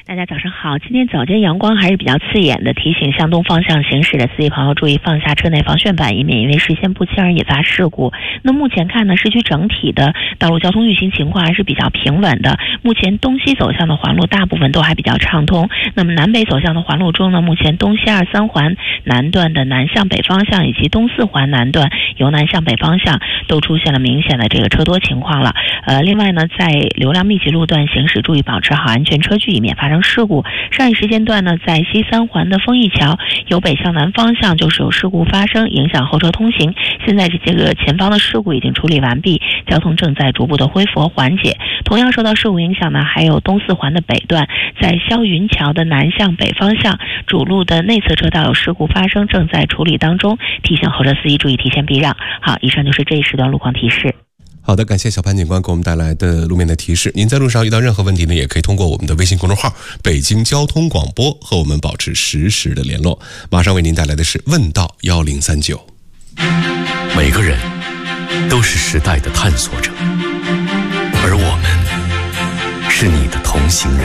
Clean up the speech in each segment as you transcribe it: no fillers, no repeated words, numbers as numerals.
大家早上好，今天早间阳光还是比较刺眼的，提醒向东方向行驶的司机朋友注意放下车内防眩板，以免因为视线不清而引发事故。那目前看呢，市区整体的道路交通运行情况还是比较平稳的，目前东西走向的环路大部分都还比较畅通。那么南北走向的环路中呢，目前东西2、3环南段的南向北方向以及东4环南段由南向北方向都出现了明显的这个车多情况了。另外呢，在流量密集路段行驶注意保持好安全车距，以免发生事故。上一时间段呢，在西3环的丰益桥由北向南方向就是有事故发生，影响后车通行。现在这个前方的事故已经处理完毕，交通正在逐步的恢复和缓解。同样受到事故影响呢，还有东4环的北段，在霄云桥的南向北方向主路的内侧车道有事故发生，正在处理当中，提醒后车司机注意提前避让。好，以上就是这一时段路况提示。 好的，感谢小潘警官给我们带来的路面的提示。您在路上遇到任何问题呢，也可以通过我们的微信公众号北京交通广播和我们保持实时的联络。马上为您带来的是问道1039。 每个人都是时代的探索者，而我们是你的同行人。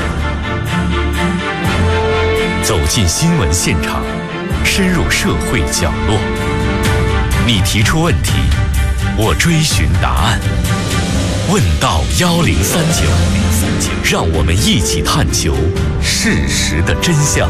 走进新闻现场，深入社会角落，你提出问题，我追寻答案。问道1039，让我们一起探求事实的真相。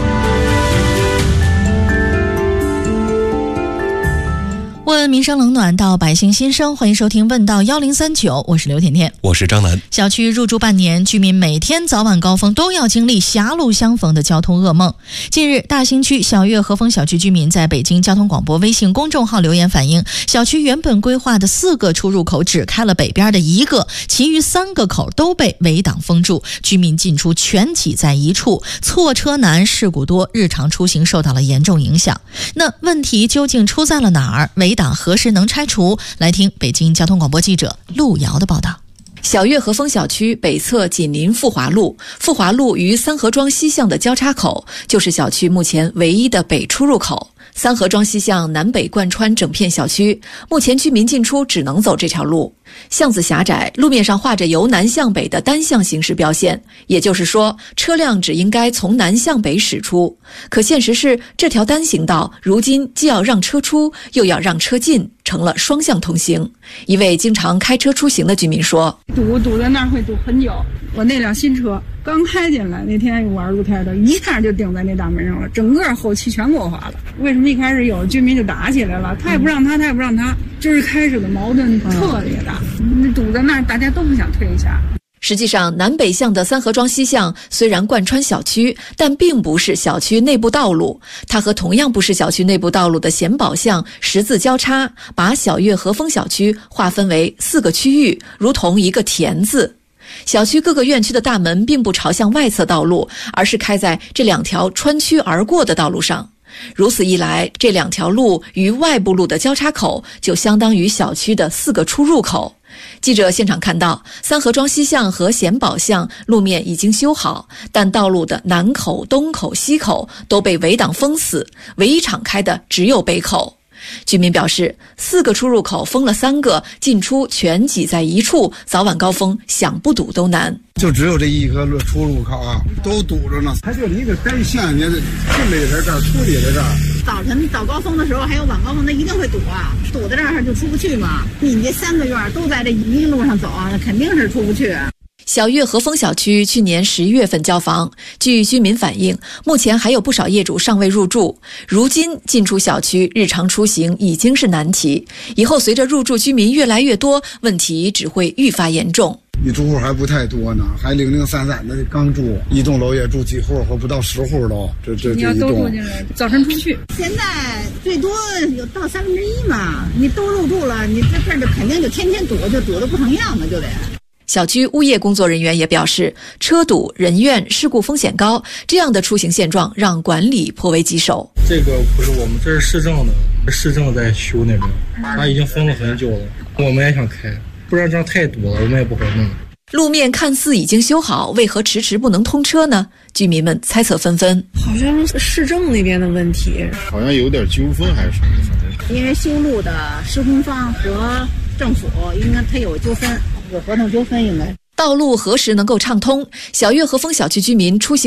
问民生冷暖到百姓心声，欢迎收听问道1039，我是刘甜甜， 我是张楠。 小区入住半年，居民每天早晚高峰都要经历狭路相逢的交通噩梦。近日，大兴区小悦和丰小区居民在北京交通广播微信公众号留言反映，小区原本规划的4个出入口只开了北边的1个，其余3个口都被围挡封住，居民进出全挤在一处，错车难，事故多，日常出行受到了严重影响。那问题究竟出在了哪儿？围挡何时能拆除？来听北京交通广播记者陆瑶的报道。 小悦和丰小区北侧紧邻富华路，富华路与三河庄西巷的交叉口就是小区目前唯一的北出入口。三河庄西巷南北贯穿整片小区，目前居民进出只能走这条路。巷子狭窄，路面上画着由南向北的单向行驶标线，也就是说，车辆只应该从南向北驶出。可现实是，这条单行道如今既要让车出，又要让车进，成了双向通行。一位经常开车出行的居民说：“ 堵在那儿会堵很久。我那辆新车刚开进来，那天玩露天的，一下就顶在那大门上了，整个后期全给我划了。为什么一开始有居民就打起来了？他也不让他，他也不让他，就是开始的矛盾特别大。堵在那儿，大家都不想退一下。” 实际上，南北向的三河庄西巷虽然贯穿小区，但并不是小区内部道路。它和同样不是小区内部道路的贤宝巷十字交叉，把小悦和丰小区划分为4个区域，如同一个田字。小区各个院区的大门并不朝向外侧道路，而是开在这2条穿区而过的道路上。如此一来，这2条路与外部路的交叉口就相当于小区的4个出入口。记者现场看到，三河庄西巷和贤宝巷路面已经修好，但道路的南口、东口、西口都被围挡封死，唯一敞开的只有北口。居民表示，4个出入口封了3个，进出全挤在一处，早晚高峰想不堵都难。 就只有这一个出入口啊，都堵着呢。它就是一个单向，你进来在这儿，出来在这儿。 早晨早高峰的时候，还有晚高峰，那一定会堵啊，堵在这儿就出不去嘛。你这3个院都在这一路上走，那肯定是出不去。 小悦和丰小区去年11月份交房，据居民反映，目前还有不少业主尚未入住。如今进出小区，日常出行已经是难题，以后随着入住居民越来越多，问题只会愈发严重。 你住户还不太多呢，还零零散散的刚住，一栋楼也住几户或不到10户都。这你要都住进来，早晨出去。 现在最多有到1/3嘛，你都入住了，你这就肯定就天天堵，就堵得不成样了，就得。 小区物业工作人员也表示，车堵、人怨、事故风险高，这样的出行现状让管理颇为棘手。 这个不是我们，这是市政的，市政在修那边，它已经封了很久了。我们也想开，不然这样太堵了，我们也不好弄。 路面看似已经修好，为何迟迟不能通车呢？居民们猜测纷纷。 好像是市政那边的问题， 好像有点纠纷还是什么。 因为修路的施工方和政府应该他有纠纷，有合同纠纷应该。 道路何时能够畅通？小悦和丰小区居民出行